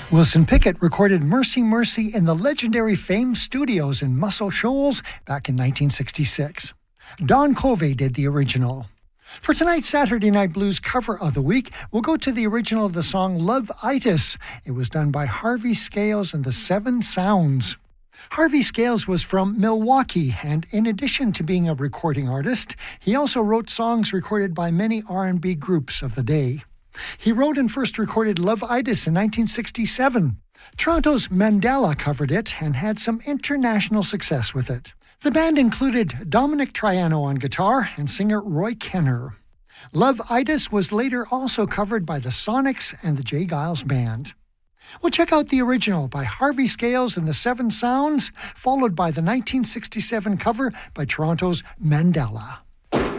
Wilson Pickett recorded Mercy Mercy in the legendary Fame Studios in Muscle Shoals back in 1966. Don Covey did the original. For tonight's Saturday Night Blues cover of the week, we'll go to the original of the song Love-itis. It was done by Harvey Scales and the Seven Sounds. Harvey Scales was from Milwaukee, and in addition to being a recording artist, he also wrote songs recorded by many R&B groups of the day. He wrote and first recorded Love-itis in 1967. Toronto's Mandela covered it and had some international success with it. The band included Dominic Triano on guitar and singer Roy Kenner. Love-itis was later also covered by the Sonics and the J. Giles Band. We'll check out the original by Harvey Scales and the Seven Sounds, followed by the 1967 cover by Toronto's Mandela.